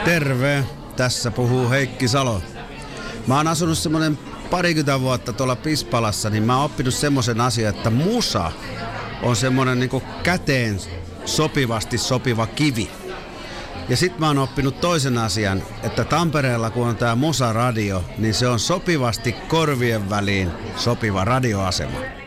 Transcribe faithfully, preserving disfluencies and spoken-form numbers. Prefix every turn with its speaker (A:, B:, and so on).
A: Terve, tässä puhuu Heikki Salo. Mä oon asunut semmonen parikymmentä vuotta tuolla Pispalassa, niin mä oon oppinut semmoisen asian, että musa on semmonen niinku käteen sopivasti sopiva kivi. Ja sit mä oon oppinut toisen asian, että Tampereella kun on tää Musa Radio, niin se on sopivasti korvien väliin sopiva radioasema.